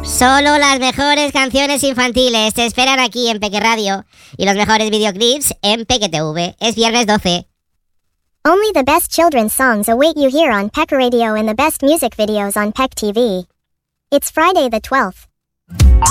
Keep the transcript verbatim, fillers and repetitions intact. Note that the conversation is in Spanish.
Solo las mejores canciones infantiles te esperan aquí en Peque Radio y los mejores videoclips en Peque T V. Es viernes doce. Only the best children's songs await you here on Peck Radio and the best music videos on Peck T V. It's Friday the twelfth.